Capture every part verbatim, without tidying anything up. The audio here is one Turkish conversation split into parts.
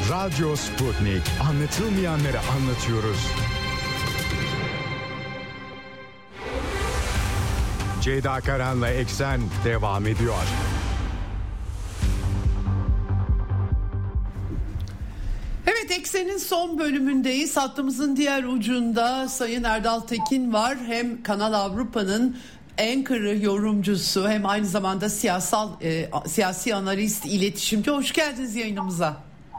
Radyo Sputnik. Anlatılmayanları anlatıyoruz. Ceyda Karan'la Eksen devam ediyor. Evet, Eksen'in son bölümündeyiz. Hattımızın diğer ucunda Sayın Erdal Tekin var. Hem Kanal Avrupa'nın Anchor yorumcusu, hem aynı zamanda siyasal e, siyasi analist, iletişimci. Hoş geldiniz yayınımıza.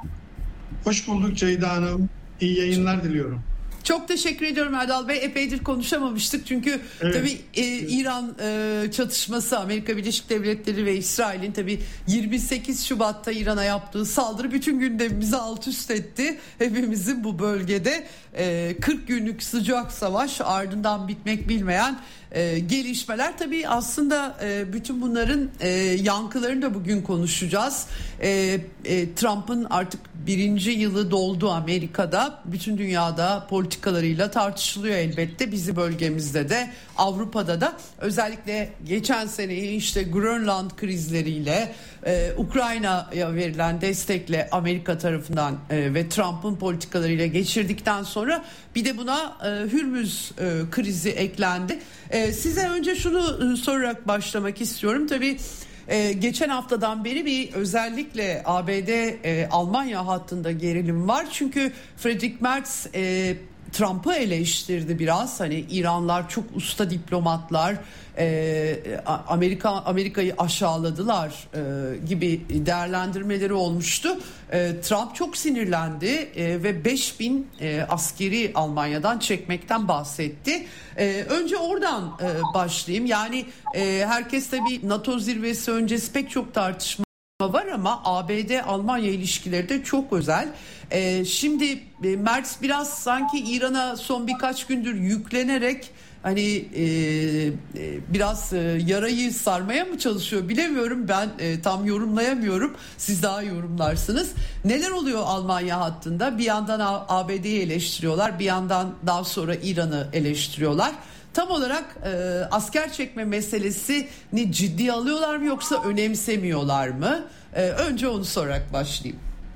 Hoş bulduk Ceyda Hanım. İyi yayınlar diliyorum. Çok teşekkür ediyorum Erdal Bey. Epeydir konuşamamıştık çünkü evet. tabii e, İran e, çatışması, Amerika Birleşik Devletleri ve İsrail'in tabii yirmi sekiz Şubat'ta İran'a yaptığı saldırı bütün gündemimizi alt üst etti. Hepimizin bu bölgede e, kırk günlük sıcak savaş, ardından bitmek bilmeyen e, gelişmeler. Tabii aslında e, bütün bunların e, yankılarını da bugün konuşacağız. E, e, Trump'ın artık birinci yılı doldu Amerika'da. Bütün dünyada politikalarıyla tartışılıyor elbette. Bizim bölgemizde de, Avrupa'da da. Özellikle geçen sene işte Grönland krizleriyle, e, Ukrayna'ya verilen destekle Amerika tarafından e, ve Trump'ın politikalarıyla geçirdikten sonra bir de buna e, Hürmüz e, krizi eklendi. E, size önce şunu e, sorarak başlamak istiyorum. Tabii Ee, geçen haftadan beri bir özellikle A B D e, Almanya hattında gerilim var. Çünkü Friedrich Merz e, Trump'ı eleştirdi biraz. Hani İranlar çok usta diplomatlar, e, Amerika Amerika'yı aşağıladılar e, gibi değerlendirmeleri olmuştu. E, Trump çok sinirlendi e, ve beş bin e, askeri Almanya'dan çekmekten bahsetti. E, önce oradan e, başlayayım. Yani e, herkes tabii NATO zirvesi öncesi pek çok tartışma var ama A B D-Almanya ilişkileri de çok özel. Ee, şimdi e, Merz biraz sanki İran'a son birkaç gündür yüklenerek hani e, e, biraz e, yarayı sarmaya mı çalışıyor bilemiyorum. Ben e, tam yorumlayamıyorum. Siz daha yorumlarsınız. Neler oluyor Almanya hattında? Bir yandan A B D'yi eleştiriyorlar, bir yandan daha sonra İran'ı eleştiriyorlar. Tam olarak e, asker çekme meselesini ciddiye alıyorlar mı yoksa önemsemiyorlar mı? E, önce onu sorarak başlayayım.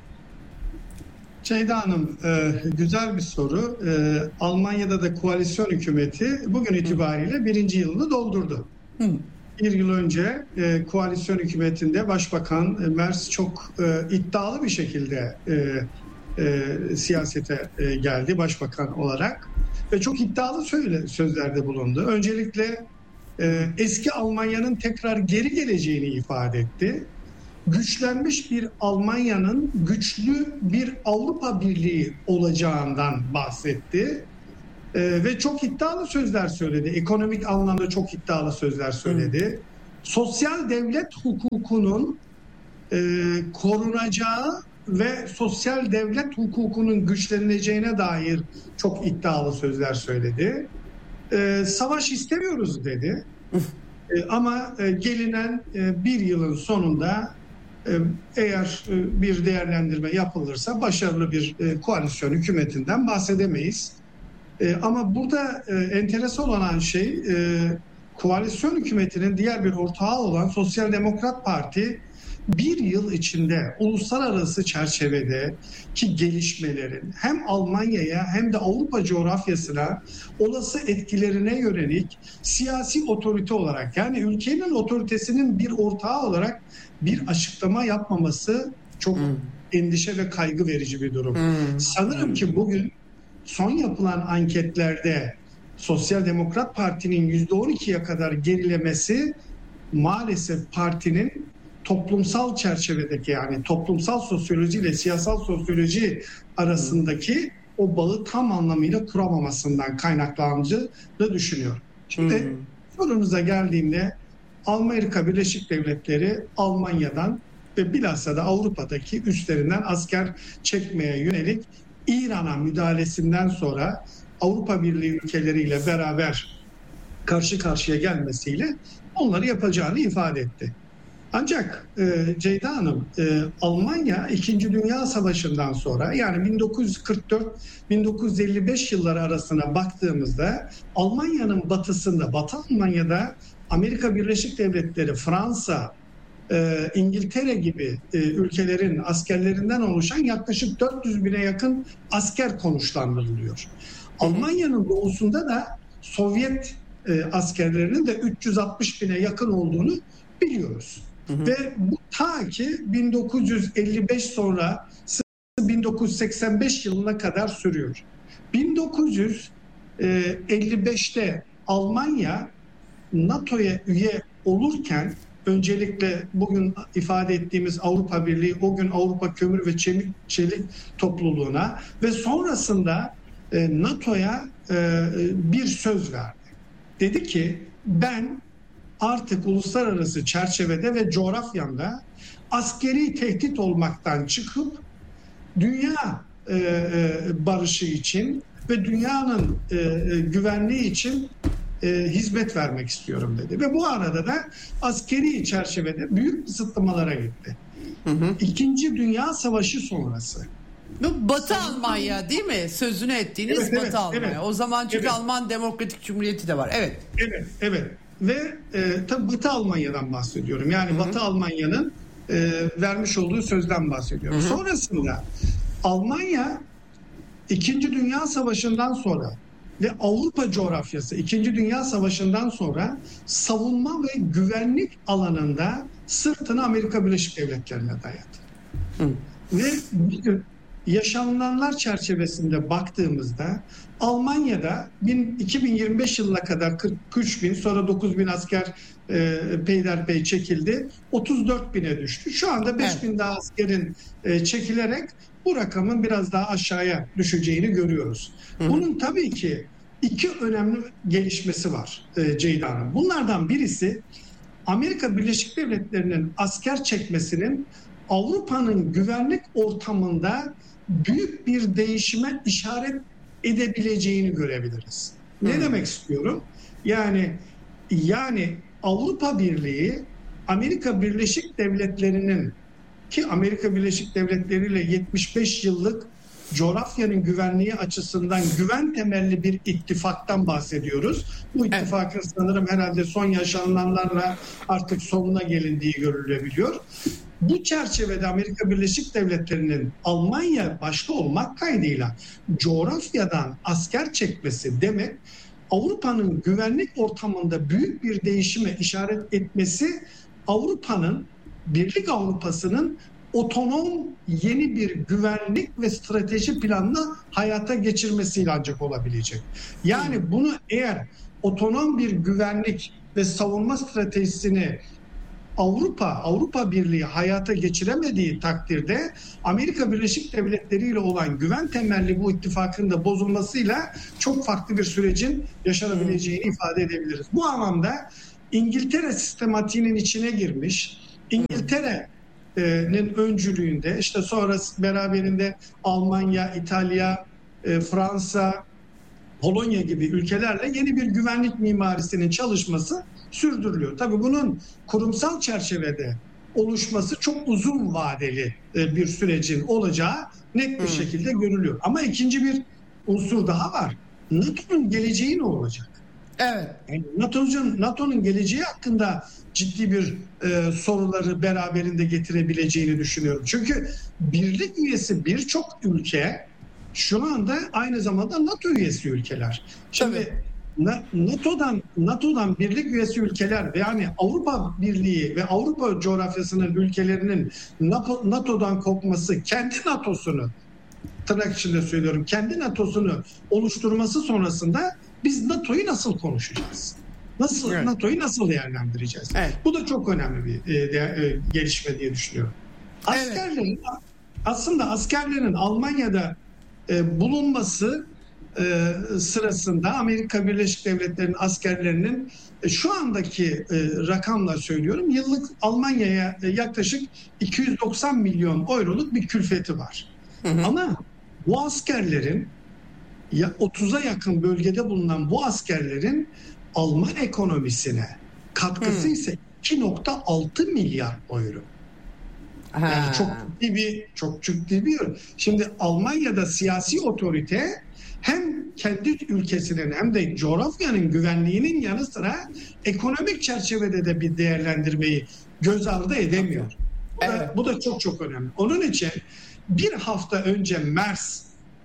Ceyda Hanım, e, güzel bir soru. E, Almanya'da da koalisyon hükümeti bugün itibariyle birinci yılını doldurdu. Hı. Bir yıl önce e, koalisyon hükümetinde Başbakan e, Merz çok e, iddialı bir şekilde e, e, siyasete e, geldi başbakan olarak. Ve çok iddialı söyle, sözlerde bulundu. Öncelikle e, eski Almanya'nın tekrar geri geleceğini ifade etti. Güçlenmiş bir Almanya'nın güçlü bir Avrupa Birliği olacağından bahsetti. E, ve çok iddialı sözler söyledi. Ekonomik anlamda çok iddialı sözler söyledi. Hmm. Sosyal devlet hukukunun e, korunacağı ve sosyal devlet hukukunun güçleneceğine dair çok iddialı sözler söyledi. Ee, savaş istemiyoruz dedi. ee, ama e, gelinen e, bir yılın sonunda e, eğer e, bir değerlendirme yapılırsa başarılı bir e, koalisyon hükümetinden bahsedemeyiz. E, ama burada e, enteresan olan şey e, koalisyon hükümetinin diğer bir ortağı olan Sosyal Demokrat Parti bir yıl içinde uluslararası çerçevede ki gelişmelerin hem Almanya'ya hem de Avrupa coğrafyasına olası etkilerine yönelik siyasi otorite olarak, yani ülkenin otoritesinin bir ortağı olarak bir açıklama yapmaması çok hmm. endişe ve kaygı verici bir durum. Hmm. Sanırım ki bugün son yapılan anketlerde Sosyal Demokrat Parti'nin yüzde on ikiye kadar gerilemesi maalesef partinin toplumsal çerçevedeki, yani toplumsal sosyoloji ile siyasal sosyoloji arasındaki o bağı tam anlamıyla kuramamasından kaynaklandığını düşünüyorum. Şimdi hmm. sorunuza geldiğimde Amerika Birleşik Devletleri Almanya'dan ve bilhassa da Avrupa'daki üslerinden asker çekmeye yönelik İran'a müdahalesinden sonra Avrupa Birliği ülkeleriyle beraber karşı karşıya gelmesiyle onları yapacağını ifade etti. Ancak e, Ceyda Hanım, e, Almanya İkinci Dünya Savaşı'ndan sonra, yani bin dokuz yüz kırk dört bin dokuz yüz elli beş yılları arasına baktığımızda Almanya'nın batısında, Batı Almanya'da Amerika Birleşik Devletleri, Fransa, e, İngiltere gibi e, ülkelerin askerlerinden oluşan yaklaşık dört yüz bine yakın asker konuşlandırılıyor. Almanya'nın doğusunda da Sovyet e, askerlerinin de üç yüz altmış bine yakın olduğunu biliyoruz. Hı hı. Ve bu ta ki bin dokuz yüz elli beş sonra bin dokuz yüz seksen beş yılına kadar sürüyor. bin dokuz yüz elli beşte Almanya NATO'ya üye olurken öncelikle bugün ifade ettiğimiz Avrupa Birliği, o gün Avrupa Kömür ve Çelik, Çelik Topluluğu'na ve sonrasında NATO'ya bir söz verdi. Dedi ki ben artık uluslararası çerçevede ve coğrafyamda askeri tehdit olmaktan çıkıp dünya barışı için ve dünyanın güvenliği için hizmet vermek istiyorum dedi. Ve bu arada da askeri çerçevede büyük kısıtlamalara gitti. Hı hı. İkinci Dünya Savaşı sonrası. Bu Batı Savaşı... Almanya değil mi? Sözünü ettiğiniz evet, Batı evet, Almanya. Evet. O zaman çünkü evet. Alman Demokratik Cumhuriyeti de var. Evet. Evet, evet. Ve e, tabii Batı Almanya'dan bahsediyorum. Yani Hı-hı. Batı Almanya'nın e, vermiş olduğu sözden bahsediyorum. Hı-hı. Sonrasında Almanya İkinci Dünya Savaşı'ndan sonra ve Avrupa coğrafyası İkinci Dünya Savaşı'ndan sonra savunma ve güvenlik alanında sırtını Amerika Birleşik Devletleri'ne dayadı. Hı. Ve yaşanılanlar çerçevesinde baktığımızda Almanya'da iki bin yirmi beş yılına kadar kırk üç bin, sonra dokuz bin asker e, peyderpey çekildi. otuz dört bine düştü. Şu anda beş bin evet. daha askerin e, çekilerek bu rakamın biraz daha aşağıya düşeceğini görüyoruz. Hı. Bunun tabii ki iki önemli gelişmesi var e, Ceyda Hanım. Bunlardan birisi Amerika Birleşik Devletleri'nin asker çekmesinin Avrupa'nın güvenlik ortamında büyük bir değişime işaret edebileceğini görebiliriz. Hmm. Ne demek istiyorum? Yani yani Avrupa Birliği Amerika Birleşik Devletleri'nin, ki Amerika Birleşik Devletleri ile yetmiş beş yıllık coğrafyanın güvenliği açısından güven temelli bir ittifaktan bahsediyoruz. Bu ittifakın evet. sanırım herhalde son yaşananlarla artık sonuna gelindiği görülebiliyor. Bu çerçevede Amerika Birleşik Devletleri'nin Almanya başta olmak kaydıyla coğrafyadan asker çekmesi demek Avrupa'nın güvenlik ortamında büyük bir değişime işaret etmesi, Avrupa'nın, Birlik Avrupa'sının otonom yeni bir güvenlik ve strateji planını hayata geçirmesiyle ancak olabilecek. Yani bunu eğer otonom bir güvenlik ve savunma stratejisini Avrupa, Avrupa Birliği hayata geçiremediği takdirde Amerika Birleşik Devletleri ile olan güven temelli bu ittifakın da bozulmasıyla çok farklı bir sürecin yaşanabileceğini hmm. ifade edebiliriz. Bu anlamda İngiltere sistematiğinin içine girmiş, İngiltere'nin öncülüğünde işte sonra beraberinde Almanya, İtalya, Fransa, Polonya gibi ülkelerle yeni bir güvenlik mimarisinin çalışması sürdürülüyor. Tabii bunun kurumsal çerçevede oluşması çok uzun vadeli bir sürecin olacağı net bir hmm. şekilde görülüyor. Ama ikinci bir unsur daha var. NATO'nun geleceği ne olacak? Evet. Yani NATO'nun NATO'nun geleceği hakkında ciddi bir e, soruları beraberinde getirebileceğini düşünüyorum. Çünkü birlik üyesi birçok ülke şu anda aynı zamanda NATO üyesi ülkeler. Şimdi Tabii. NATO'dan NATO'dan birlik üyesi ülkeler ve yani Avrupa Birliği ve Avrupa coğrafyasının ülkelerinin NATO'dan kopması, kendi NATO'sunu, tırnak içinde söylüyorum, kendi NATO'sunu oluşturması sonrasında biz NATO'yu nasıl konuşacağız? Nasıl evet. NATO'yu nasıl değerlendireceğiz? Evet. Bu da çok önemli bir e, de, e, gelişme diye düşünüyorum. Askerlerin evet. aslında askerlerin Almanya'da e, bulunması e, sırasında Amerika Birleşik Devletleri'nin askerlerinin e, şu andaki e, rakamla söylüyorum, yıllık Almanya'ya e, yaklaşık iki yüz doksan milyon euroluk bir külfeti var. Hı hı. Ama bu askerlerin ya otuza yakın bölgede bulunan bu askerlerin Alman ekonomisine katkısı hmm. ise iki nokta altı milyar euro. Ha. Yani çok ciddi bir çok ciddi bir. Şimdi Almanya'da siyasi otorite hem kendi ülkesinin hem de coğrafyanın güvenliğinin yanı sıra ekonomik çerçevede de bir değerlendirmeyi göz ardı edemiyor. Bu da, Evet. bu da çok çok önemli. Onun için bir hafta önce Merz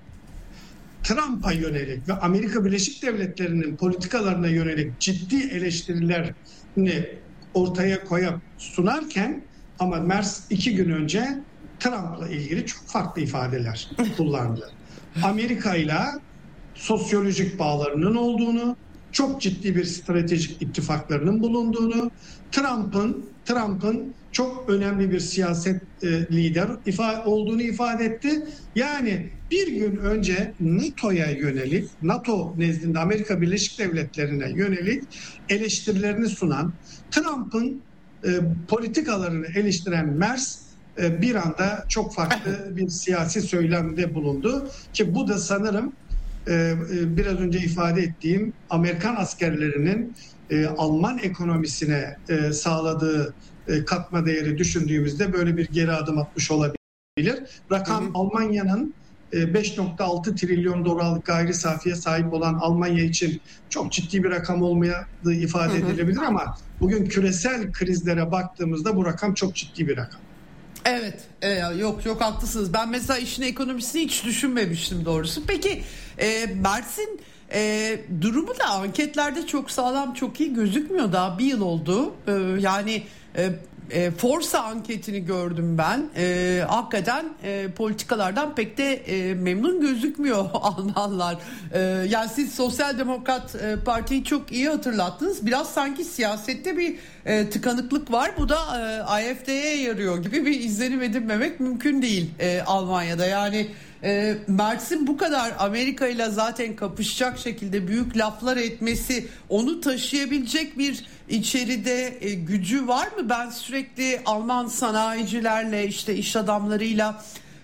Trump'a yönelik ve Amerika Birleşik Devletleri'nin politikalarına yönelik ciddi eleştirilerini ortaya koyup sunarken, ama Merz iki gün önce Trump'la ilgili çok farklı ifadeler kullandı. Amerika ile sosyolojik bağlarının olduğunu, çok ciddi bir stratejik ittifaklarının bulunduğunu, Trump'ın Trump'ın çok önemli bir siyaset e, lider ifa, olduğunu ifade etti. Yani bir gün önce NATO'ya yönelik, NATO nezdinde Amerika Birleşik Devletleri'ne yönelik eleştirilerini sunan, Trump'ın e, politikalarını eleştiren Merz e, bir anda çok farklı bir siyasi söylemde bulundu ki bu da sanırım e, e, biraz önce ifade ettiğim Amerikan askerlerinin e, Alman ekonomisine e, sağladığı e, katma değeri düşündüğümüzde böyle bir geri adım atmış olabilir. Rakam, hı hı. Almanya'nın beş nokta altı trilyon dolarlık gayri safiye sahip olan Almanya için çok ciddi bir rakam olmadığı ifade hı hı. edilebilir ama bugün küresel krizlere baktığımızda bu rakam çok ciddi bir rakam. Evet, e, yok yok haklısınız. Ben mesela işin ekonomisini hiç düşünmemiştim doğrusu. Peki e, Merz'in e, durumu da anketlerde çok sağlam, çok iyi gözükmüyor. Daha bir yıl oldu. E, yani e, E, Forsa anketini gördüm ben. E, hakikaten e, politikalardan pek de e, memnun gözükmüyor Almanlar. E, yani siz Sosyal Demokrat e, Parti'yi çok iyi hatırlattınız. Biraz sanki siyasette bir e, tıkanıklık var. Bu da e, A F D'ye yarıyor gibi bir izlenim edinmemek mümkün değil e, Almanya'da. Yani E, Merz'in bu kadar Amerika ile zaten kapışacak şekilde büyük laflar etmesi, onu taşıyabilecek bir içeride e, gücü var mı? Ben sürekli Alman sanayicilerle, işte iş adamlarıyla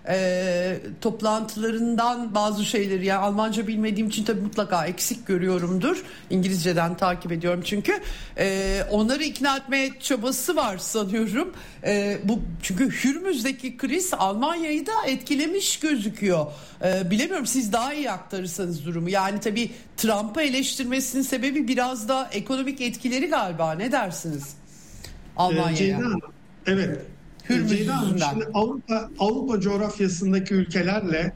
e, toplantılarından bazı şeyleri, yani Almanca bilmediğim için tabii mutlaka eksik görüyorumdur. İngilizceden takip ediyorum çünkü. E, onları ikna etmeye çabası var sanıyorum. E, bu çünkü Hürmüz'deki kriz Almanya'yı da etkilemiş gözüküyor. E, bilemiyorum, siz daha iyi aktarırsanız durumu. Yani tabii Trump'ı eleştirmesinin sebebi biraz da ekonomik etkileri galiba. Ne dersiniz Almanya'ya? Ceyda, evet. Ceyda, şimdi Avrupa Avrupa coğrafyasındaki ülkelerle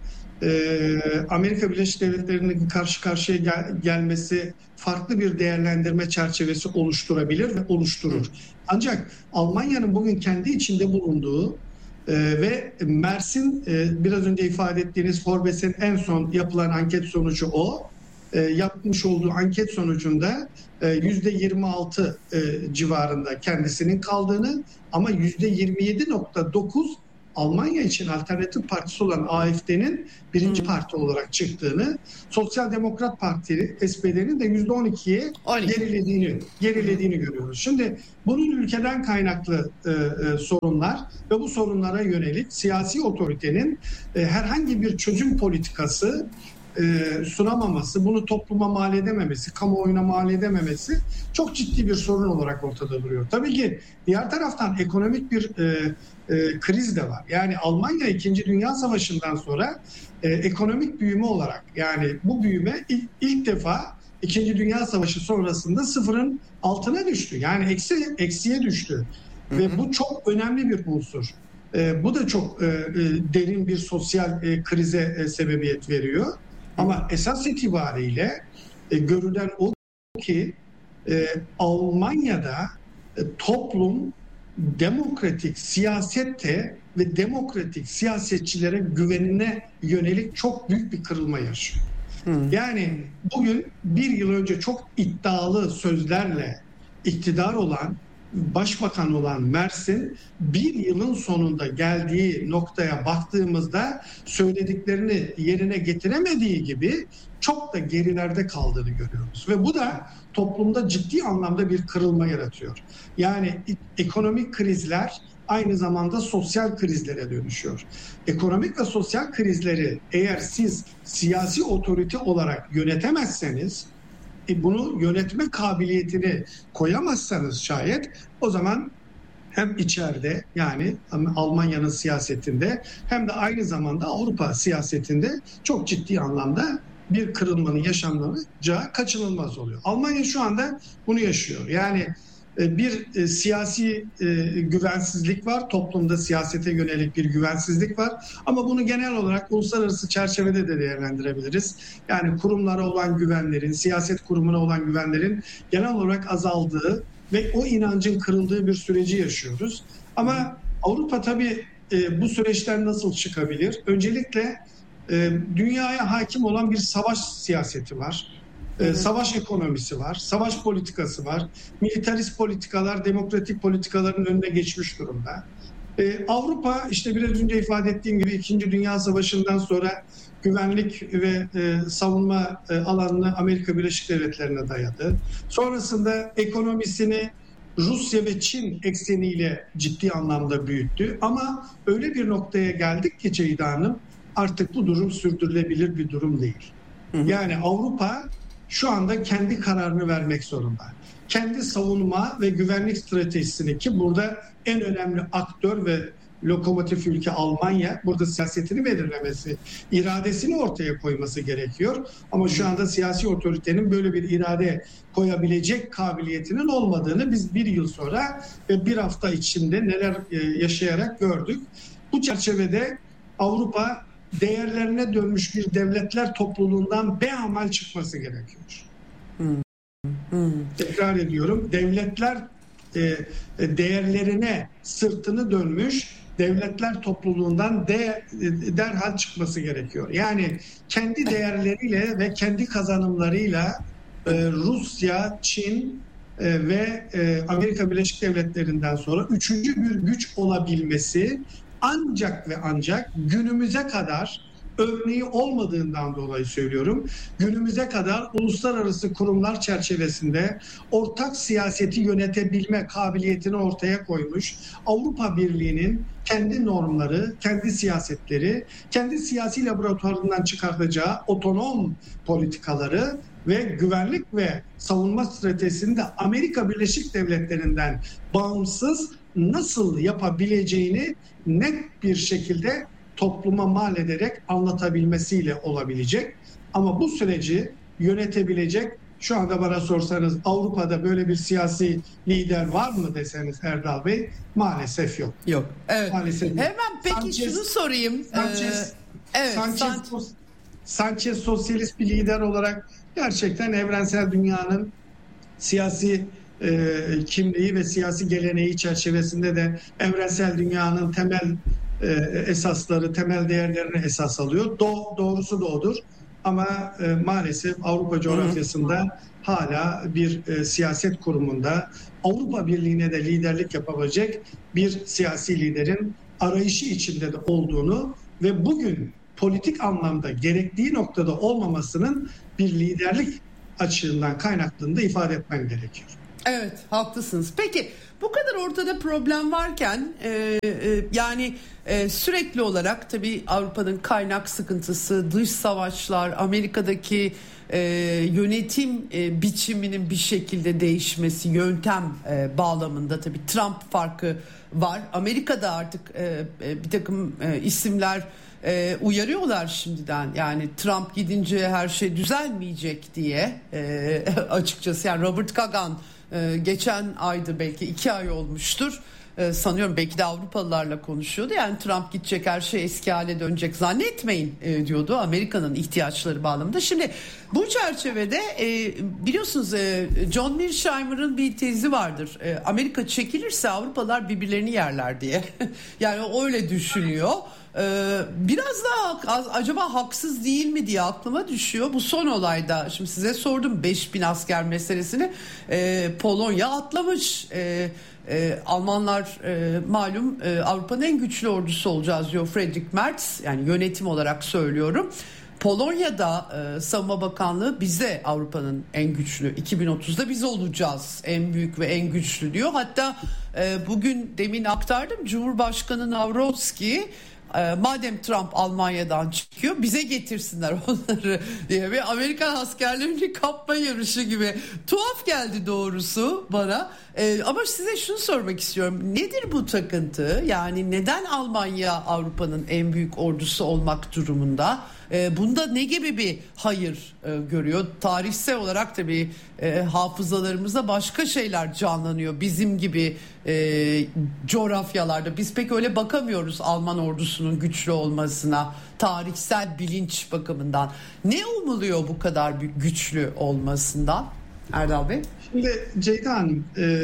e, Amerika Birleşik Devletleri'nin karşı karşıya gel, gelmesi farklı bir değerlendirme çerçevesi oluşturabilir ve oluşturur. Ancak Almanya'nın bugün kendi içinde bulunduğu e, ve Merz'in e, biraz önce ifade ettiğiniz Forbes'in en son yapılan anket sonucu o. E, yapmış olduğu anket sonucunda yüzde yirmi altı e, civarında kendisinin kaldığını, ama yüzde yirmi yedi nokta dokuz Almanya için alternatif partisi olan A F D'nin birinci hmm. parti olarak çıktığını, Sosyal Demokrat Parti S P D'nin de yüzde on ikiye gerilediğini gerilediğini görüyoruz. Şimdi bunun ülkeden kaynaklı e, e, sorunlar ve bu sorunlara yönelik siyasi otoritenin e, herhangi bir çözüm politikası E, sunamaması, bunu topluma mal edememesi, kamuoyuna mal edememesi çok ciddi bir sorun olarak ortada duruyor. Tabii ki diğer taraftan ekonomik bir e, e, kriz de var. Yani Almanya İkinci Dünya Savaşı'ndan sonra e, ekonomik büyüme olarak, yani bu büyüme ilk, ilk defa İkinci Dünya Savaşı sonrasında sıfırın altına düştü. Yani eksi eksiye düştü. Hı hı. Ve bu çok önemli bir unsur. E, bu da çok e, e, derin bir sosyal e, krize e, sebebiyet veriyor. Ama esas itibariyle e, görülen o ki e, Almanya'da e, toplum demokratik siyasette ve demokratik siyasetçilere güvenine yönelik çok büyük bir kırılma yaşıyor. Hmm. Yani bugün bir yıl önce çok iddialı sözlerle iktidar olan, başbakan olan Merz'in bir yılın sonunda geldiği noktaya baktığımızda söylediklerini yerine getiremediği gibi çok da gerilerde kaldığını görüyoruz. Ve bu da toplumda ciddi anlamda bir kırılma yaratıyor. Yani ekonomik krizler aynı zamanda sosyal krizlere dönüşüyor. Ekonomik ve sosyal krizleri eğer siz siyasi otorite olarak yönetemezseniz, bunu yönetme kabiliyetini koyamazsanız şayet, o zaman hem içeride, yani Almanya'nın siyasetinde, hem de aynı zamanda Avrupa siyasetinde çok ciddi anlamda bir kırılmanın yaşanacağı kaçınılmaz oluyor. Almanya şu anda bunu yaşıyor. Yani bir siyasi güvensizlik var. Toplumda siyasete yönelik bir güvensizlik var. Ama bunu genel olarak uluslararası çerçevede de değerlendirebiliriz. Yani kurumlara olan güvenlerin, siyaset kurumuna olan güvenlerin genel olarak azaldığı ve o inancın kırıldığı bir süreci yaşıyoruz. Ama Avrupa tabii bu süreçten nasıl çıkabilir? Öncelikle dünyaya hakim olan bir savaş siyaseti var. Ee, savaş ekonomisi var, savaş politikası var, militarist politikalar, demokratik politikaların önüne geçmiş durumda. Ee, Avrupa işte biraz önce ifade ettiğim gibi İkinci Dünya Savaşı'ndan sonra güvenlik ve e, savunma e, alanını Amerika Birleşik Devletleri'ne dayadı. Sonrasında ekonomisini Rusya ve Çin ekseniyle ciddi anlamda büyüttü. Ama öyle bir noktaya geldik ki Ceyda Hanım, artık bu durum sürdürülebilir bir durum değil. Hı hı. Yani Avrupa şu anda kendi kararını vermek zorunda. Kendi savunma ve güvenlik stratejisini, ki burada en önemli aktör ve lokomotif ülke Almanya, burada siyasetini belirlemesi, iradesini ortaya koyması gerekiyor. Ama şu anda siyasi otoritenin böyle bir irade koyabilecek kabiliyetinin olmadığını biz bir yıl sonra ve bir hafta içinde neler yaşayarak gördük. Bu çerçevede Avrupa değerlerine dönmüş bir devletler topluluğundan behamal çıkması gerekiyor. Hmm. Hmm. Tekrar ediyorum, devletler e, değerlerine sırtını dönmüş devletler topluluğundan de, e, derhal çıkması gerekiyor. Yani kendi değerleriyle ve kendi kazanımlarıyla e, Rusya, Çin e, ve e, Amerika Birleşik Devletleri'nden sonra üçüncü bir güç olabilmesi ancak ve ancak günümüze kadar, örneği olmadığından dolayı söylüyorum, günümüze kadar uluslararası kurumlar çerçevesinde ortak siyaseti yönetebilme kabiliyetini ortaya koymuş Avrupa Birliği'nin kendi normları, kendi siyasetleri, kendi siyasi laboratuvarından çıkartacağı otonom politikaları ve güvenlik ve savunma stratejisini de Amerika Birleşik Devletleri'nden bağımsız nasıl yapabileceğini net bir şekilde topluma mal ederek anlatabilmesiyle olabilecek. Ama bu süreci yönetebilecek, şu anda bana sorsanız Avrupa'da böyle bir siyasi lider var mı deseniz Erdal Bey, maalesef yok. Yok. Evet. Maalesef Hemen yok. peki Sanchez, şunu sorayım. Sanchez, ee, evet, Sanchez, Sanchez. Sanchez sosyalist bir lider olarak gerçekten evrensel dünyanın siyasi e, kimliği ve siyasi geleneği çerçevesinde de evrensel dünyanın temel e, esasları, temel değerlerini esas alıyor. Do- doğrusu da odur. Ama e, maalesef Avrupa coğrafyasında hala bir e, siyaset kurumunda Avrupa Birliği'ne de liderlik yapabilecek bir siyasi liderin arayışı içinde de olduğunu ve bugün politik anlamda gerektiği noktada olmamasının bir liderlik açığından kaynaklandığını da ifade etmem gerekiyor. Evet, haklısınız. Peki bu kadar ortada problem varken e, e, yani e, sürekli olarak tabii Avrupa'nın kaynak sıkıntısı, dış savaşlar, Amerika'daki e, yönetim e, biçiminin bir şekilde değişmesi, yöntem e, bağlamında tabii Trump farkı var. Amerika'da artık e, e, bir takım e, isimler e, uyarıyorlar şimdiden. Yani Trump gidince her şey düzelmeyecek diye e, açıkçası. Yani Robert Kagan Ee, geçen aydı, belki iki ay olmuştur. Ee, sanıyorum belki de Avrupalılarla konuşuyordu. Yani Trump gidecek, her şey eski hale dönecek zannetmeyin e, diyordu Amerika'nın ihtiyaçları bağlamında. Şimdi bu çerçevede e, biliyorsunuz e, John Mearsheimer'ın bir tezi vardır. E, Amerika çekilirse Avrupalılar birbirlerini yerler diye. Yani o öyle düşünüyor. Ee, biraz daha acaba haksız değil mi diye aklıma düşüyor. Bu son olayda, şimdi size sordum beş bin asker meselesini. Ee, Polonya atlamış. Ee, e, Almanlar e, malum e, Avrupa'nın en güçlü ordusu olacağız diyor Friedrich Merz. Yani yönetim olarak söylüyorum. Polonya'da e, Savunma Bakanlığı bize Avrupa'nın en güçlü, iki bin otuzda biz olacağız en büyük ve en güçlü diyor. Hatta e, bugün demin aktardım, Cumhurbaşkanı Nawrocki e, madem Trump Almanya'dan çıkıyor bize getirsinler onları diye bir Amerikan askerlerini kapma yarışı gibi tuhaf geldi doğrusu bana. E, ama size şunu sormak istiyorum. Nedir bu takıntı? Yani neden Almanya Avrupa'nın en büyük ordusu olmak durumunda? E, bunda ne gibi bir hayır e, görüyor? Tarihsel olarak tabii e, hafızalarımızda başka şeyler canlanıyor. Bizim gibi e, coğrafyalarda biz pek öyle bakamıyoruz Alman ordusunun güçlü olmasına, tarihsel bilinç bakımından. Ne umuluyor bu kadar güçlü olmasından Erdal Bey? Şimdi Ceyda Hanım,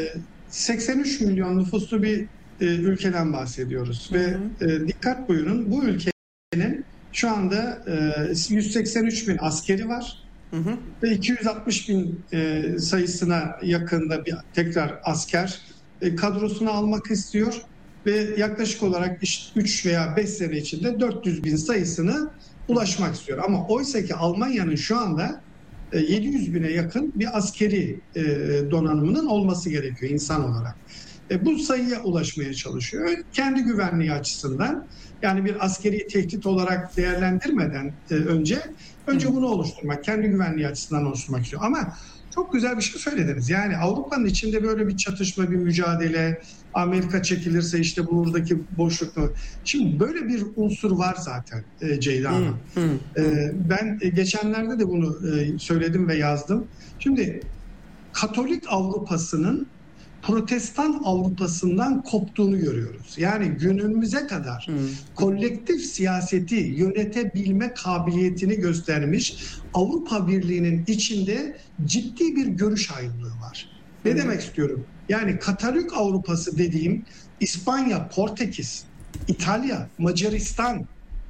seksen üç milyon nüfuslu bir ülkeden bahsediyoruz. Hı hı. Ve dikkat buyurun, bu ülkenin şu anda yüz seksen üç bin askeri var. Hı hı. Ve iki yüz altmış bin sayısına yakında bir tekrar asker kadrosunu almak istiyor. Ve yaklaşık olarak üç veya beş sene içinde dört yüz bin sayısına ulaşmak istiyor. Ama oysa ki Almanya'nın şu anda yedi yüz bine yakın bir askeri donanımının olması gerekiyor insan olarak. Bu sayıya ulaşmaya çalışıyor. Kendi güvenliği açısından, yani bir askeri tehdit olarak değerlendirmeden önce önce bunu oluşturmak, kendi güvenliği açısından oluşturmak istiyor. Ama çok güzel bir şey söylediniz. Yani Avrupa'nın içinde böyle bir çatışma, bir mücadele, Amerika çekilirse işte buradaki boşluk. Şimdi böyle bir unsur var zaten e, Ceyda Hanım. E, ben e, geçenlerde de bunu e, söyledim ve yazdım. Şimdi Katolik Avrupa'sının Protestan Avrupa'sından koptuğunu görüyoruz. Yani günümüze kadar hmm. kolektif siyaseti yönetebilme kabiliyetini göstermiş Avrupa Birliği'nin içinde ciddi bir görüş ayrılığı var. Ne hmm. demek istiyorum? Yani Katolik Avrupa'sı dediğim İspanya, Portekiz, İtalya, Macaristan,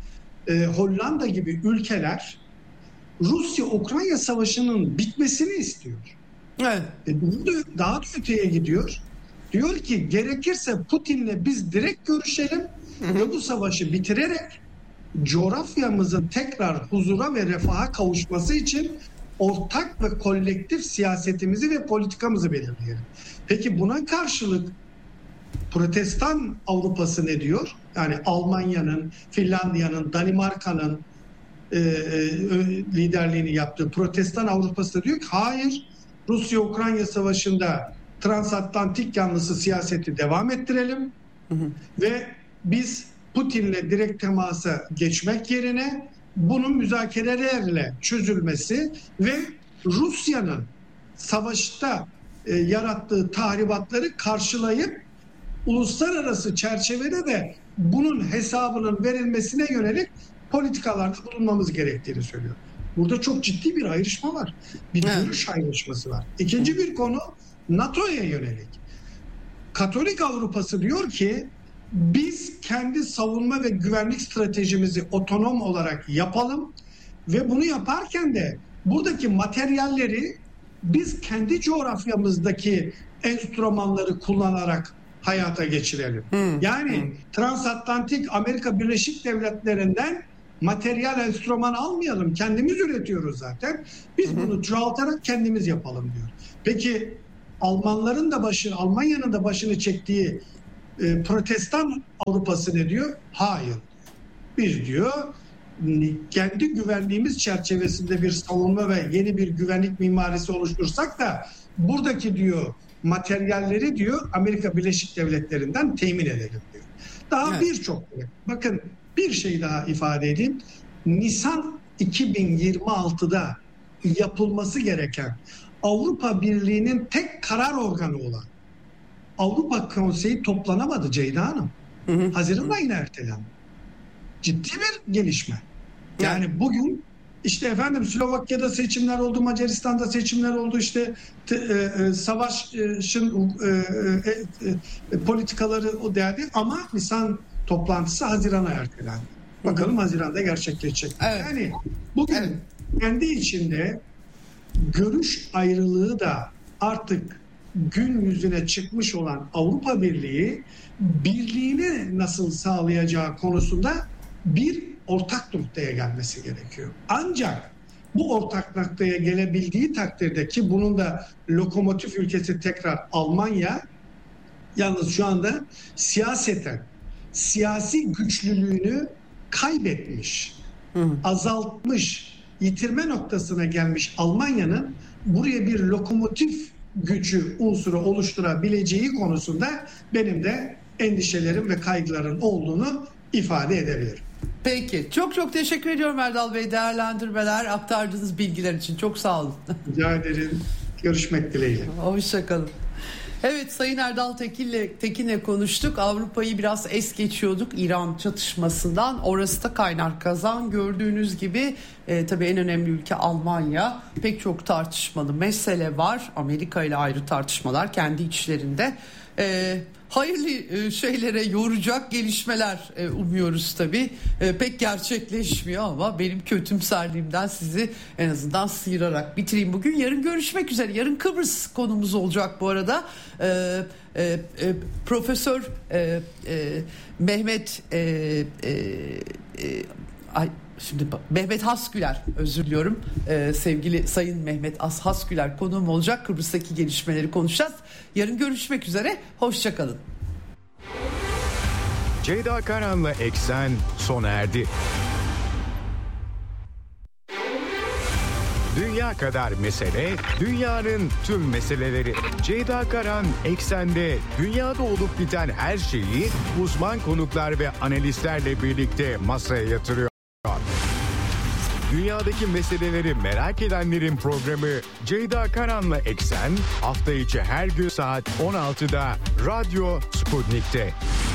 e, Hollanda gibi ülkeler Rusya-Ukrayna savaşının bitmesini istiyor. Evet. E, daha da öteye gidiyor. Diyor ki gerekirse Putin'le biz direkt görüşelim hı hı. ve bu savaşı bitirerek coğrafyamızın tekrar huzura ve refaha kavuşması için ortak ve kolektif siyasetimizi ve politikamızı belirleyelim. Peki buna karşılık Protestan Avrupa'sı ne diyor? Yani Almanya'nın, Finlandiya'nın, Danimarka'nın e, e, liderliğini yaptığı Protestan Avrupa'sı diyor ki hayır, Rusya-Ukrayna savaşında transatlantik yanlısı siyaseti devam ettirelim hı hı. ve biz Putin'le direkt temasa geçmek yerine bunun müzakerelerle çözülmesi ve Rusya'nın savaşta e, yarattığı tahribatları karşılayıp uluslararası çerçevede de bunun hesabının verilmesine yönelik politikalarda bulunmamız gerektiğini söylüyor. Burada çok ciddi bir ayrışma var. Bir görüş ayrışması var. İkinci bir konu NATO'ya yönelik. Katolik Avrupa'sı diyor ki biz kendi savunma ve güvenlik stratejimizi otonom olarak yapalım ve bunu yaparken de buradaki materyalleri biz kendi coğrafyamızdaki enstrümanları kullanarak hayata geçirelim. Hmm. Yani hmm. transatlantik Amerika Birleşik Devletleri'nden materyal enstrüman almayalım. Kendimiz üretiyoruz zaten. Biz hmm. bunu çoğaltarak kendimiz yapalım diyor. Peki Almanların da başı, Almanya'nın da başını çektiği e, Protestan Avrupa'sı ne diyor? Hayır. Biz diyor kendi güvenliğimiz çerçevesinde bir savunma ve yeni bir güvenlik mimarisi oluştursak da buradaki diyor materyalleri diyor Amerika Birleşik Devletleri'nden temin edelim diyor. Daha evet. birçok. Bakın bir şey daha ifade edeyim. Nisan iki bin yirmi altıda yapılması gereken Avrupa Birliği'nin tek karar organı olan Avrupa Konseyi toplanamadı Ceyda Hanım. Hı hı. Haziran ayına ertelendi. Ciddi bir gelişme. Yani evet. bugün işte efendim Slovakya'da seçimler oldu, Macaristan'da seçimler oldu, işte e, e, savaşın e, e, e, politikaları o değerli ama Nisan toplantısı Haziran'a ertelendi. Bakalım hı hı. Haziran'da gerçekleşecek. Evet. Yani bugün evet. kendi içinde görüş ayrılığı da artık gün yüzüne çıkmış olan Avrupa Birliği birliğini nasıl sağlayacağı konusunda bir ortak noktaya gelmesi gerekiyor. Ancak bu ortak noktaya gelebildiği takdirde ki bunun da lokomotif ülkesi tekrar Almanya, yalnız şu anda siyaseten siyasi güçlülüğünü kaybetmiş, hı. azaltmış, yitirme noktasına gelmiş Almanya'nın buraya bir lokomotif gücü unsuru oluşturabileceği konusunda benim de endişelerim ve kaygıların olduğunu ifade edebilirim. Peki. Çok çok teşekkür ediyorum Erdal Bey. Değerlendirmeler, aktardığınız bilgiler için. Çok sağ olun. Rica ederim. Görüşmek dileğiyle. Hoşçakalın. Evet, Sayın Erdal Tekin'le, Tekin'le konuştuk. Avrupa'yı biraz es geçiyorduk İran çatışmasından. Orası da kaynar kazan. Gördüğünüz gibi e, tabii en önemli ülke Almanya. Pek çok tartışmalı mesele var. Amerika ile ayrı tartışmalar kendi içlerinde. E, hayırlı şeylere yoracak gelişmeler umuyoruz tabii. Pek gerçekleşmiyor ama benim kötümserliğimden sizi en azından sıyırarak bitireyim bugün. Yarın görüşmek üzere. Yarın Kıbrıs konumuz olacak bu arada. Ee, e, e, Profesör e, e, Mehmet e, e, e, ay Şimdi Mehmet Hasgüler, özür diliyorum, ee, sevgili Sayın Mehmet As Hasgüler konuğum olacak. Kıbrıs'taki gelişmeleri konuşacağız. Yarın görüşmek üzere, hoşçakalın. Ceyda Karan'la Eksen sona erdi. Dünya kadar mesele, dünyanın tüm meseleleri. Ceyda Karan Eksen'de dünyada olup biten her şeyi uzman konuklar ve analistlerle birlikte masaya yatırıyor. Dünyadaki meseleleri merak edenlerin programı Ceyda Karan'la Eksen hafta içi her gün saat on altıda Radyo Sputnik'te.